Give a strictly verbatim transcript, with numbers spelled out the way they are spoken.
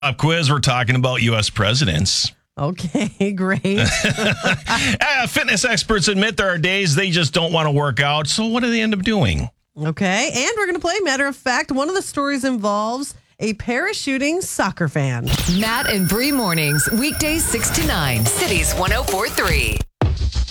Pop quiz, we're talking about U S presidents. Okay, great. uh, fitness experts admit there are days they just don't want to work out. So what do they end up doing? Okay, and we're going to play Matter of Fact. One of the stories involves a parachuting soccer fan. Matt and Bree mornings, weekdays six to nine. Cities one oh four three.